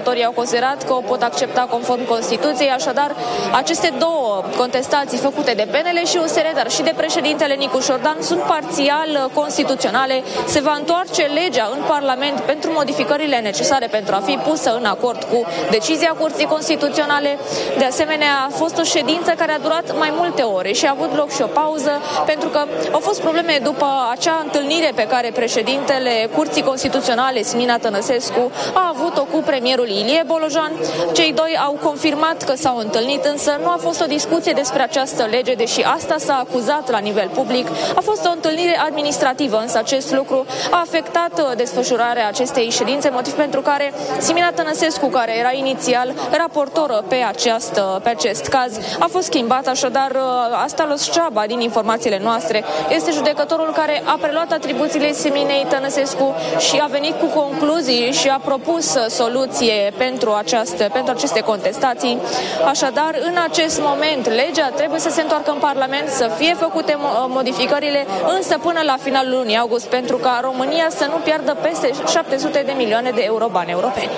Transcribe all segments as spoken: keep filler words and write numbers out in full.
judecătorii au considerat că o pot accepta conform Constituției, așadar aceste două contestații făcute de P N L și U S R, dar și de președintele Nicu Șordan sunt parțial constituționale. Se va întoarce legea în Parlament pentru modificările necesare pentru a fi pusă în acord cu decizia Curții Constituționale. De asemenea, a fost o ședință care a durat mai multe ore și a avut loc și o pauză, pentru că au fost probleme după acea întâlnire pe care președintele Curții Constituționale, Simina Tănăsescu, a avut-o cu premierul Ilie Bolojan. Cei doi au confirmat că s-au întâlnit, însă nu a fost o discuție despre această lege, deși asta s-a acuzat la nivel public. A fost o întâlnire administrativă, însă acest lucru a afectat desfășurarea acestei ședințe, motiv pentru care Simina Tănăsescu, care era inițial raportoră pe, această, pe acest caz, a fost schimbat. Așadar, Astalos Ceaba, din informațiile noastre, este judecătorul care a preluat atribuțiile Siminei Tănăsescu și a venit cu concluzii și a propus soluție pentru, această, pentru aceste contestații. Așadar, în acest moment, legea trebuie să se întoarcă în Parlament, să fie făcute modificările, însă până la finalul lunii august, pentru ca România să nu piardă peste șapte sute de milioane de euro bani europeni.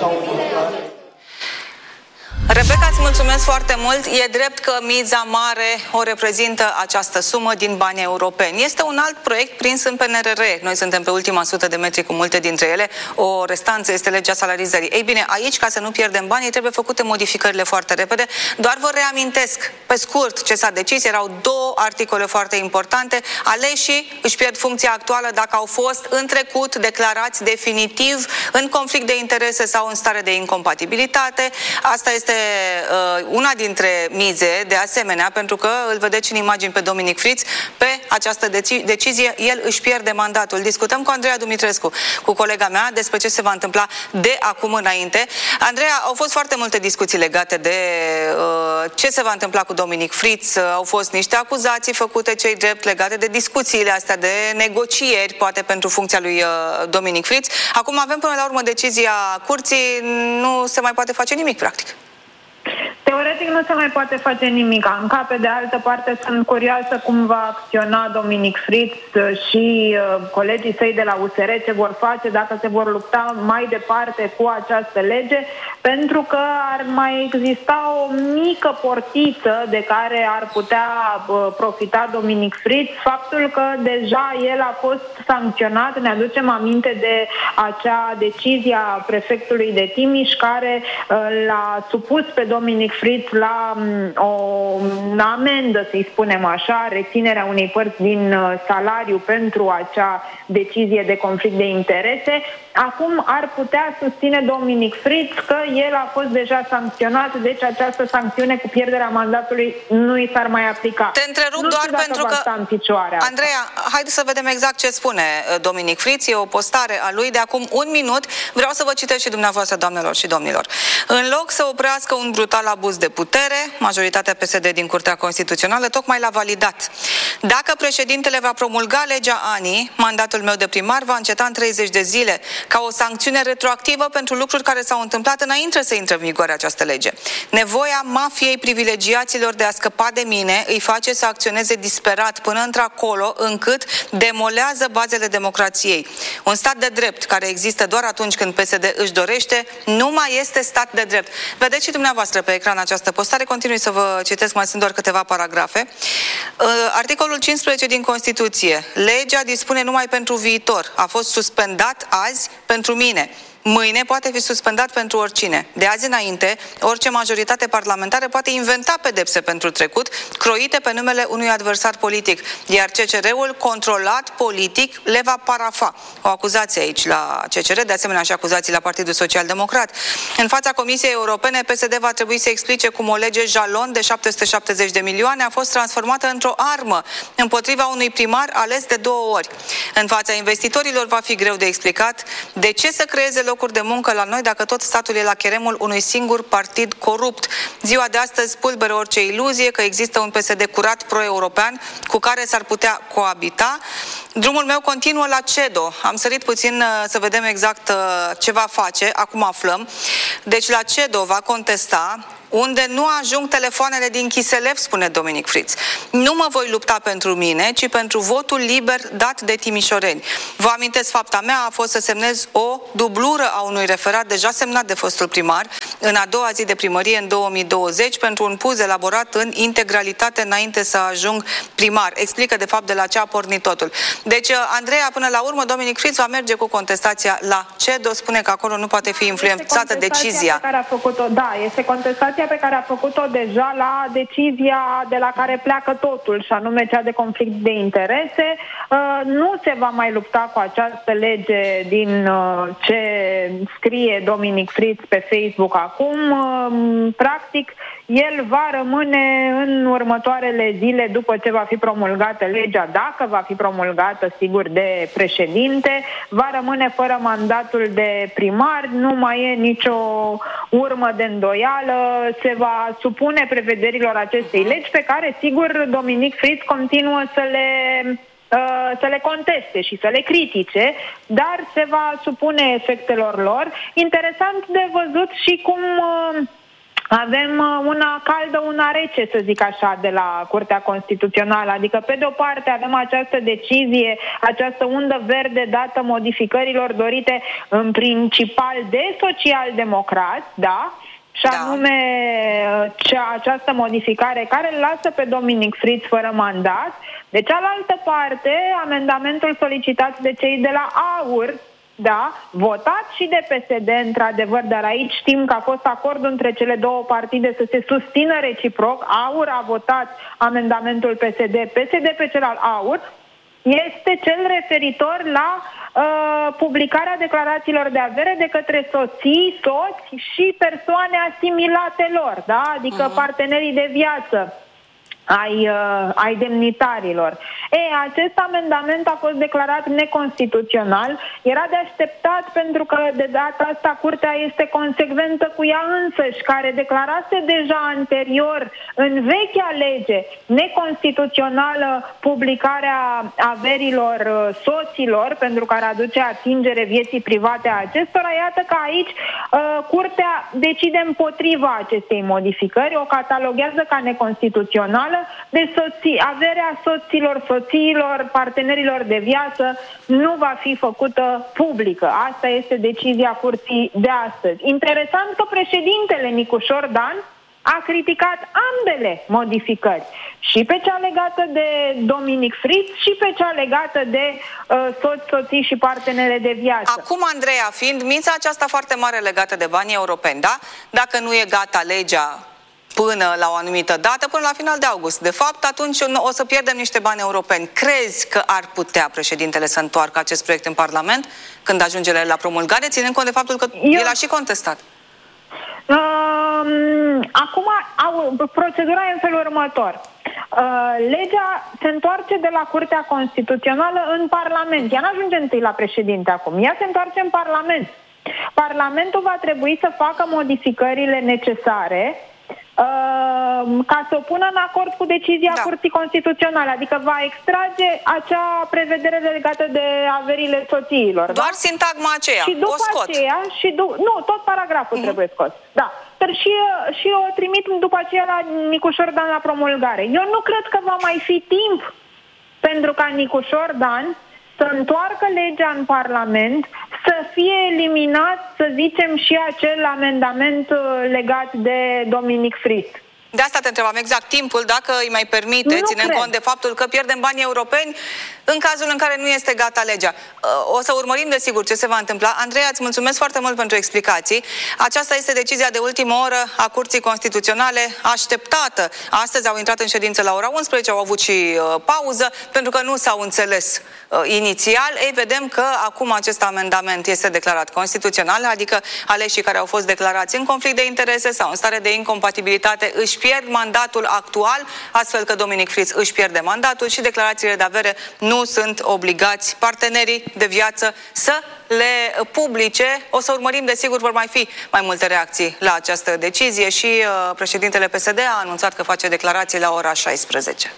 Rebecca, îți mulțumesc foarte mult. E drept că miza mare o reprezintă această sumă din bani europeni. Este un alt proiect prins în P N R R. Noi suntem pe ultima sută de metri cu multe dintre ele. O restanță este legea salarizării. Ei bine, aici, ca să nu pierdem banii, trebuie făcute modificările foarte repede. Doar vă reamintesc, pe scurt, ce s-a decis. Erau două articole foarte importante. Aleșii își pierd funcția actuală dacă au fost în trecut declarați definitiv în conflict de interese sau în stare de incompatibilitate. Asta este uh, una dintre mize, de asemenea, pentru că îl vedeți în imagini pe Dominic Fritz, pe această deci decizie, el își pierde mandatul. Discutăm cu Andreea Dumitrescu, cu colega mea, despre ce se va întâmpla de acum înainte. Andreea, au fost foarte multe discuții legate de uh, ce se va întâmpla cu Dominic Fritz. Uh, au fost niște acuzații făcute, cei drept, legate de discuțiile astea, de negocieri, poate pentru funcția lui uh, Dominic Fritz. Acum avem până la urmă decizia curții, nu se mai poate face nimic, practic. Teoretic nu se mai poate face nimic. Încă pe de altă parte sunt curioasă cum va acționa Dominic Fritz și uh, colegii săi de la U S R, ce vor face, dacă se vor lupta mai departe cu această lege, pentru că ar mai exista o mică portiță de care ar putea uh, profita Dominic Fritz. Faptul că deja el a fost sancționat, ne aducem aminte de acea decizie a prefectului de Timiș care uh, l-a supus pe Dominic Fritz la um, o amendă, să-i spunem așa, reținerea unei părți din uh, salariu pentru acea decizie de conflict de interese. Acum ar putea susține Dominic Fritz că el a fost deja sancționat, deci această sancțiune cu pierderea mandatului nu i s-ar mai aplica. Te întrerup doar pentru că, Andreea, haideți să vedem exact ce spune Dominic Fritz. E o postare a lui de acum un minut. Vreau să vă citesc și dumneavoastră, doamnelor și domnilor. În loc să oprească un brutal abuz de putere, majoritatea P S D din Curtea Constituțională tocmai l-a validat. Dacă președintele va promulga legea A N I, mandatul meu de primar va înceta în treizeci de zile, ca o sancțiune retroactivă pentru lucruri care s-au întâmplat înainte să intre în vigoare această lege. Nevoia mafiei privilegiaților de a scăpa de mine îi face să acționeze disperat până într-acolo încât demolează bazele democrației. Un stat de drept care există doar atunci când P S D își dorește, nu mai este stat de drept. Vedeți și dumneavoastră pe ecran această postare, continui să vă citesc, mai sunt doar câteva paragrafe. Articolul cincisprezece din Constituție. Legea dispune numai pentru viitor. A fost suspendat azi pentru mine. Mâine poate fi suspendat pentru oricine. De azi înainte, orice majoritate parlamentară poate inventa pedepse pentru trecut, croite pe numele unui adversar politic, iar C C R-ul, controlat politic, le va parafa. O acuzație aici la C C R, de asemenea și acuzații la Partidul Social Democrat. În fața Comisiei Europene, P S D va trebui să explice cum o lege jalon de șapte sute șaptezeci de milioane a fost transformată într-o armă împotriva unui primar ales de două ori. În fața investitorilor va fi greu de explicat de ce să creeze locuri de muncă la noi dacă tot statul e la cheremul unui singur partid corupt. Ziua de astăzi pulberă orice iluzie că există un P S D curat pro-european cu care s-ar putea coabita. Drumul meu continuă la CEDO. Am sărit puțin să vedem exact ce va face. Acum aflăm. Deci la CEDO va contesta unde nu ajung telefoanele din Chiselev, spune Dominic Fritz. Nu mă voi lupta pentru mine, ci pentru votul liber dat de timișoreni. Vă amintesc, fapta mea a fost să semnez o dublură a unui referat deja semnat de fostul primar în a doua zi de primărie în două mii douăzeci pentru un puz elaborat în integralitate înainte să ajung primar. Explică de fapt de la ce a pornit totul. Deci, Andreea, până la urmă, Dominic Fritz va merge cu contestația la CEDO, spune că acolo nu poate fi influențată decizia. Pe care a făcut-o, da, este contestația pe care a făcut-o deja la decizia de la care pleacă totul, și anume cea de conflict de interese. Uh, nu se va mai lupta cu această lege din uh, ce scrie Dominic Fritz pe Facebook acum. Uh, practic, el va rămâne în următoarele zile, după ce va fi promulgată legea, dacă va fi promulgată, sigur, de președinte, va rămâne fără mandatul de primar, nu mai e nicio urmă de îndoială, se va supune prevederilor acestei legi, pe care, sigur, Dominic Fritz continuă să le... să le conteste și să le critique, dar se va supune efectelor lor. Interesant de văzut și cum avem una caldă, una rece, să zic așa, de la Curtea Constituțională. Adică, pe de o parte, avem această decizie, această undă verde dată modificărilor dorite în principal de social-democrați, da? Și anume cea, această modificare care îl lasă pe Dominic Fritz fără mandat. De cealaltă parte, amendamentul solicitat de cei de la AUR, da, votat și de P S D, într-adevăr, dar aici știm că a fost acord între cele două partide să se susțină reciproc. AUR a votat amendamentul P S D, P S D pe cel al AUR, este cel referitor la uh, publicarea declarațiilor de avere de către soții, soți și persoane asimilate lor, da? Adică uh-huh. partenerii de viață ai, uh, ai demnitarilor. E, acest amendament a fost declarat neconstituțional. Era de așteptat pentru că de data asta Curtea este consecventă cu ea însăși, care declarase deja anterior în vechea lege neconstituțională publicarea averilor uh, soților, pentru care aduce atingere vieții private a acestora. Iată că aici uh, Curtea decide împotriva acestei modificări, o cataloghează ca neconstituțională. De soții, averea soților, soțiilor, partenerilor de viață nu va fi făcută publică. Asta este decizia Curții de astăzi. Interesant că președintele Nicușor Dan a criticat ambele modificări, și pe cea legată de Dominic Fritz și pe cea legată de uh, soți, soții și partenere de viață. Acum, Andreea, fiind mința aceasta foarte mare legată de banii europeni, da? Dacă nu e gata legea până la o anumită dată, până la final de august. De fapt, atunci o să pierdem niște bani europeni. Crezi că ar putea președintele să întoarcă acest proiect în Parlament când ajunge la promulgare, ținând cont de faptul că Eu... el a și contestat? Uh, acum, au, procedura e în felul următor. Uh, legea se întoarce de la Curtea Constituțională în Parlament. Ea nu ajunge întâi la președinte acum. Ea se întoarce în Parlament. Parlamentul va trebui să facă modificările necesare ca să o pună în acord cu decizia da. Curții Constituționale, adică va extrage acea prevedere legată de averile soțiilor. Doar da? sintagma aceea, și după o scot. Aceea, și du- nu, tot paragraful uh-huh. trebuie scos. Da. Dar și, și o trimit după aceea la Nicușor Dan la promulgare. Eu nu cred că va mai fi timp pentru ca Nicușor Dan să întoarcă legea în Parlament, să fie eliminat, să zicem, și acel amendament legat de Dominic Fritz. De asta te întrebam exact timpul, dacă îi mai permite, nu ținând cred. cont de faptul că pierdem banii europeni în cazul în care nu este gata legea. O să urmărim, desigur, ce se va întâmpla. Andreea, îți mulțumesc foarte mult pentru explicații. Aceasta este decizia de ultimă oră a Curții Constituționale, așteptată. Astăzi au intrat în ședință la ora unsprezece, au avut și uh, pauză, pentru că nu s-au înțeles uh, inițial. Ei, vedem că acum acest amendament este declarat constituțional, adică aleșii care au fost declarați în conflict de interese sau în stare de incompatibilitate își pierd mandatul actual, astfel că Dominic Fritz își pierde mandatul și declarațiile de avere nu sunt obligați partenerii de viață să le publice. O să urmărim, desigur, vor mai fi mai multe reacții la această decizie și uh, președintele P S D a anunțat că face declarații la ora șaisprezece.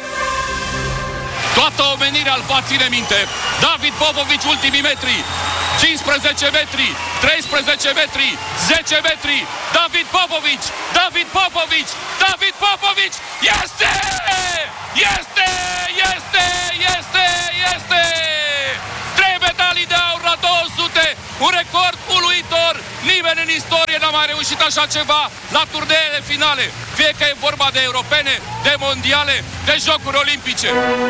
Toată omenirea îl va ține minte. David Popovici, ultimii metri. cincisprezece metri, treisprezece metri, zece metri, David Popovici, David Popovici, David Popovici, este! Este! Este! Este! Este! Trei medalii de aur la două sute, un record uluitor, nimeni în istorie n-a mai reușit așa ceva la turneele finale, fie că e vorba de europene, de mondiale, de jocuri olimpice.